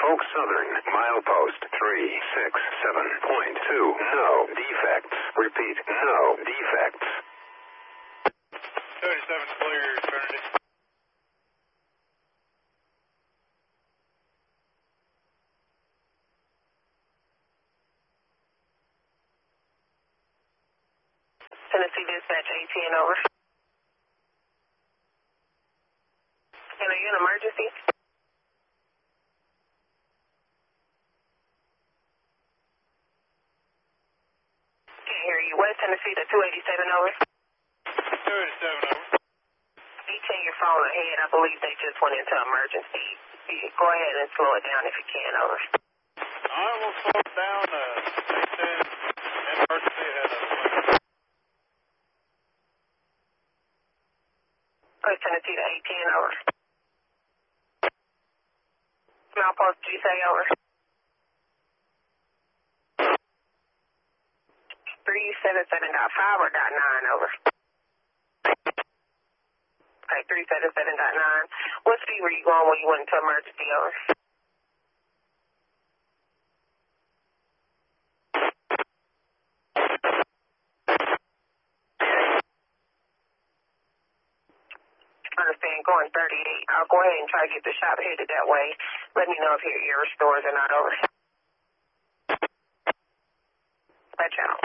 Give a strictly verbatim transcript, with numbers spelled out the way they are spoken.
Norfolk Southern, milepost three six seven point two. No defects. Repeat, no defects. two eighty-seven clear, Trinity. Tennessee Dispatch eighteen, over. And are you in emergency? Can't hear you. West Tennessee to two eighty-seven, over. two eighty-seven, over. You turn your phone ahead. I believe they just went into emergency. You go ahead and slow it down if you can, over. I will slow it down. Uh, they said emergency had a swing. West Tennessee to eighteen, over. Milepost, did you say, over? three seventy-seven point five or dot nine, over? Okay, three seventy-seven point nine. What speed were you going when you went into emergency, over? Understand, going thirty-eight. I'll go ahead and try to get the shop headed that way. Let me know if your ear restores or not, over. That channel.